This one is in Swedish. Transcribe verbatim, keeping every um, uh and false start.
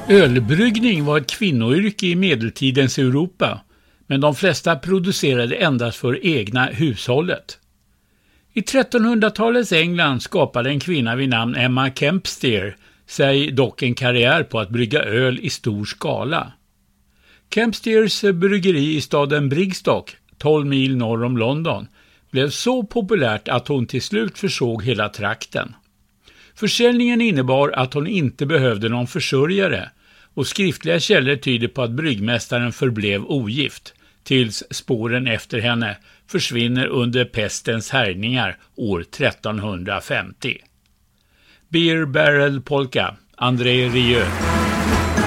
Ölbryggning var ett kvinnoyrke i medeltidens Europa, men de flesta producerade endast för egna hushållet. I trettonhundratalets England skapade en kvinna vid namn Emma Kempster sig dock en karriär på att brygga öl i stor skala. Kempsters bryggeri i staden Brigstock, tolv mil norr om London, blev så populärt att hon till slut försåg hela trakten. Försäljningen innebar att hon inte behövde någon försörjare, och skriftliga källor tyder på att bryggmästaren förblev ogift, tills spåren efter henne försvinner under pestens härjningar år trettonhundrafemtio. Beer Barrel Polka, André Rieu.